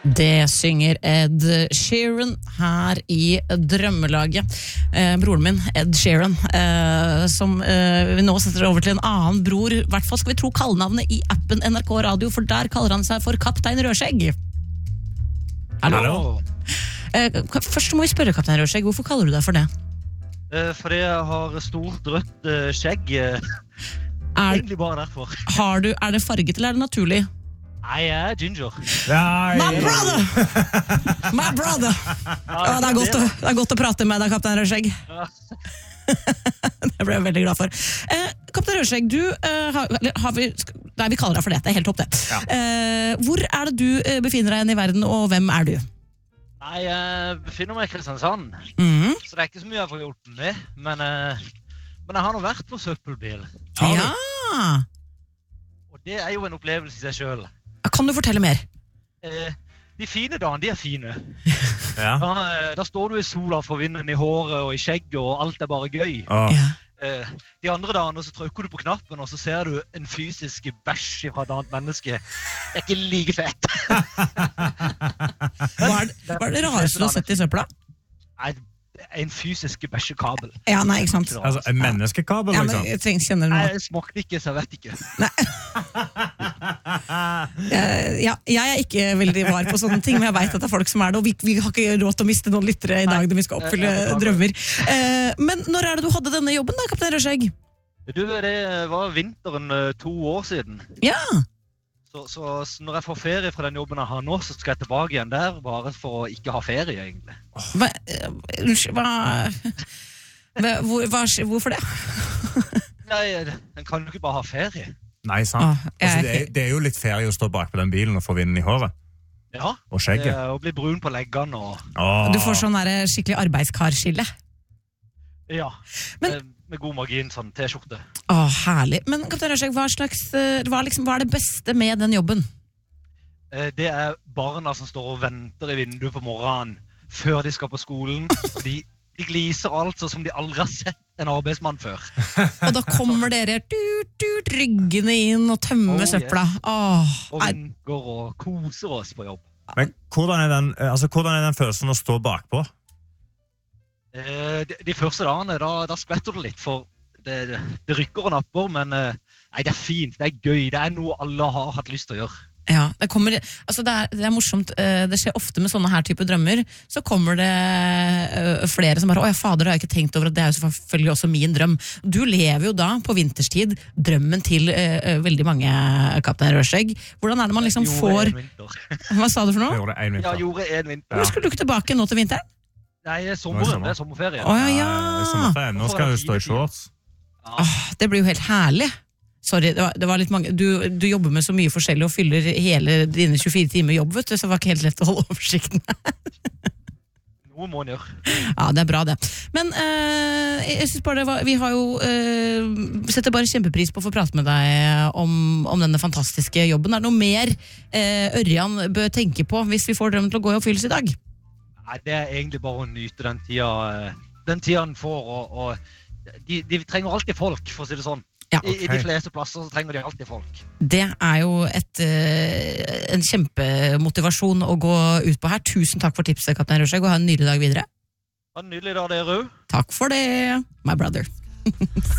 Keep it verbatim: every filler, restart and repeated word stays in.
Det synger Ed Sheeran her i Drømmelaget. Eh, broren min, Ed Sheeran, eh, som eh, vi nå setter over til en annen bror. I hvert fall skal vi tro kallenavnet i appen N R K Radio, for der kaller han seg for Kaptein Rødskjegg. Hallo. Hallo. Eh, først må vi spørre Kaptein Rødskjegg, hvorfor kaller du deg for det? Eh, fordi jeg har stort rødt eh, skjegg. Eh, Er, egentlig bare derfor. har du, er det farget eller er det naturlig? Nei, jeg er ginger. Nei. My brother! My brother! Ja, det, er godt å, det er godt å prate med deg, Kaptein Rødskjegg. Ja. Det ble jeg veldig glad for. Eh, Kaptein Rødskjegg, du eh, har, har vi, nei, vi kaller deg for det. Det er helt topp, det. Ja. Eh, hvor er det du eh, befinner deg igjen i verden, og hvem er du? Nei, jeg befinner meg i Kristiansand. Mm. Så det er ikke så mye jeg får gjort med, men, eh, men jeg har nå vært på søppelbil. Ja! Og det er jo en opplevelse i seg selv. Kan du fortelle mer? Eh, de fine dagene, de er fine. Ja. Da, eh, da står du i sola for vinden i håret og i skjegget, og alt er bare gøy. Åh. Ja. Eh, de andre dagene så trykker du på knappen, og så ser du en fysisk bæsj fra et annet menneske. Det er ikke like fett. Hva er, det- hva er det rareste du har sett i søpla? Nei, en fysisk bæsjekabel. Ja, nei, ikke sant? Altså, en menneskekabel, Ja, liksom. men jeg trenger kjenne det Nei, nå. jeg smakte ikke, så jeg vet ikke. Eh, ja, jeg er ikke veldig var på sånne ting, men jeg vet at det er folk som er det, og vi, vi har ikke råd til å miste noen lyttere i dag når vi skal oppfylle Nei, jeg beklager. drømmer. Eh, men når er det du hadde denne jobben da, Kaptein Rødskjegg? Du, det var vinteren eh, to år siden. Ja, Så, så s- når jeg får ferie fra den jobben jeg har nå, så skal jeg tilbake igjen der, bare for å ikke ha ferie, egentlig. hva, eh, unnskyld, hva, hva, hvor, hva hvorfor det? Nei, den kan jo ikke bare ha ferie. Nei, sant. Åh, jeg- Altså, det, er, det er jo litt ferie å stå bak på den bilen og få vinden i håret. Ja, Og skjegget. eh, og bli brun på leggene og... Åh. Du får sånn der skikkelig arbeidskarskille. Ja, Men- eh, med god margin, sånn t-skjorte. Å, herlig. Men Kaptein Rødskjegg, hva, slags, eh, hva, er liksom, hva er det beste med den jobben? Eh, Det er barna som står og venter i vinduet på morgenen før de skal på skolen. Og de, de gliser altså som de aldri har sett en arbeidsmann før. Og da kommer dere tut, tut, ryggene inn og tømmer Oh, yes. søpla. Åh, Og er, vinker og koser oss på jobb. Men hvordan er, den, altså, hvordan er den følelsen å stå bakpå? Eh, De, de første dagene, da, da skvetter det litt, for det, det, det rykker og napper, men eh, nei, det er fint, det er gøy, det er noe alle har hatt lyst til å gjøre. ja, det, kommer, altså det, er, det er morsomt. eh, Det skjer ofte med sånne her type drømmer. Så kommer det eh, flere som bare Å ja, fader, det har jeg ikke tenkt over at det er jo selvfølgelig også min drøm. Du lever jo da på vinterstid drømmen til eh, eh, veldig mange, Kaptein Rødskjegg. Hvordan er det man liksom Gjorde får en vinter. Hva sa du for Jeg noe? gjorde det en Ja, vinter. gjorde en vinter. Hvor skulle du ikke tilbake nå til vinteren? Nei, det er Nå er sommeren, sommer. det er sommerferie. Å ja, Nei, ja. sommerferie. Nå skal du stå i shorts. Ja. Åh, det blir jo helt herlig. Sorry, det var, det var litt mange du, du jobber med så mye forskjellig og fyller hele dine tjuefire timer jobb, vet du, så det var ikke helt lett å holde oversikten. Noe må en gjøre. Ja, det er bra det. Men eh, jeg synes bare det var, vi har jo eh, setter bare kjempepris på å få prate med deg om, om denne fantastiske jobben. Er det noe mer eh, Ørjan bør tenke på hvis vi får drømmen til å gå i oppfyllelse i dag? Nei, det er egentlig bare å nyte den tida, eh, den tida en får, og, og de, de trenger alltid folk, for å si det sånn. Ja, I, I de ok. fleste plasser så trenger de alltid folk. Det er jo et, eh, en kjempemotivasjon å gå ut på her. Tusen takk for tipset, Kaptein Rødskjegg, og ha en nydelig dag videre. Ha en nydelig dag, dere òg. Takk for det, my brother.